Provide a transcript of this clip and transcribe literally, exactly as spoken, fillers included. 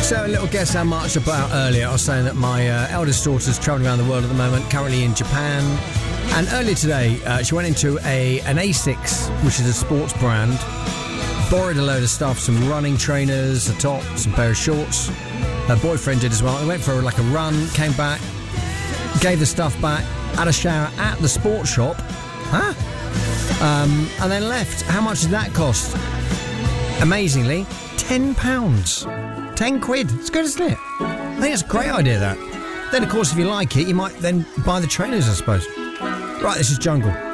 So a little guess how much I put out earlier. I was saying that my uh, eldest daughter's travelling around the world at the moment, currently in Japan. And earlier today, uh, she went into a an Asics, which is a sports brand, borrowed a load of stuff, some running trainers, a top, some pair of shorts. Her boyfriend did as well. They went for like a run, came back, gave the stuff back, had a shower at the sports shop, huh? Um, and then left. How much did that cost? Amazingly, ten pounds. ten quid. It's good, isn't it? I think it's a great idea, that. Then, of course, if you like it, you might then buy the trainers, I suppose. Right, this is Jungle.